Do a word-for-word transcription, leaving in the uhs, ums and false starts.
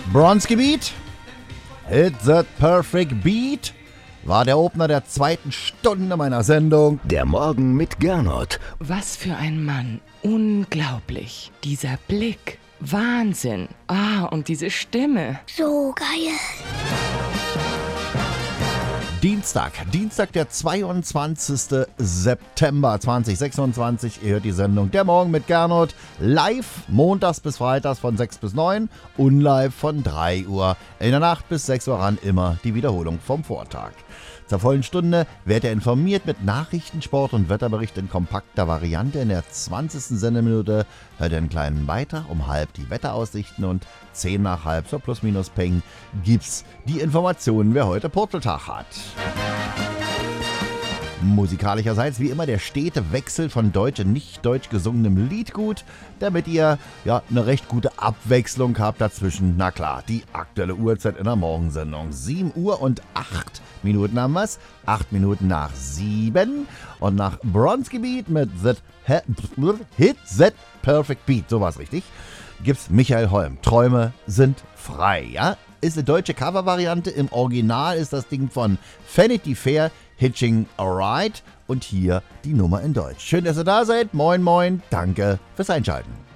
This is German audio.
Bronski Beat, Hit That Perfect Beat, war der Opener der zweiten Stunde meiner Sendung. Der Morgen mit Gernot. Was für ein Mann. Unglaublich. Dieser Blick. Wahnsinn. Ah, und diese Stimme. So geil. Dienstag, Dienstag der zweiundzwanzigster September zweitausendsechsundzwanzig. Ihr hört die Sendung Der Morgen mit Gernot. Live montags bis freitags von sechs bis neun und live von drei Uhr. In der Nacht bis sechs Uhr ran immer die Wiederholung vom Vortag. Zur vollen Stunde werdet ihr informiert mit Nachrichten, Sport und Wetterbericht in kompakter Variante. In der zwanzigsten Sendeminute hört ihr einen kleinen Beitrag, um halb die Wetteraussichten und zehn nach halb, so plus minus peng, gibt's die Informationen, wer heute Purzeltag hat. Musikalischerseits wie immer der stete Wechsel von deutsch und nicht deutsch gesungenem Liedgut, damit ihr ja eine recht gute Abwechslung habt dazwischen. Na klar, die aktuelle Uhrzeit in der Morgensendung. sieben Uhr und acht Minuten haben wir's. acht Minuten nach sieben. Und nach Bronski Beat mit That Hit That Perfect Beat, so war's richtig, gibt's Michael Holm. Träume sind frei, ja? Ist eine deutsche Covervariante. Im Original ist das Ding von Vanity Fair, Hitching a Ride. Und hier die Nummer in Deutsch. Schön, dass ihr da seid. Moin, moin. Danke fürs Einschalten.